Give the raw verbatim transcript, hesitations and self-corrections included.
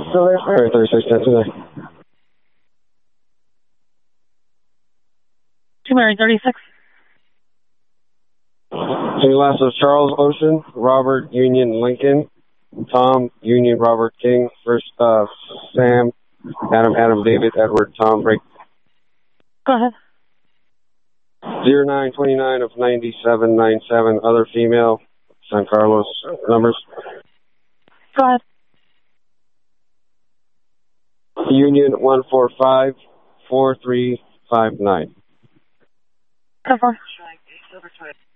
still there? All right, thirty-six ten today. Two Mary thirty-six. Any last of Charles Ocean, Robert Union Lincoln, Tom Union Robert King, first uh, Sam, Adam Adam David Edward Tom Break. Go ahead. Zero nine twenty nine of ninety seven nine seven. Other female, San Carlos numbers. Go ahead. Union one four five four three five nine. Cover.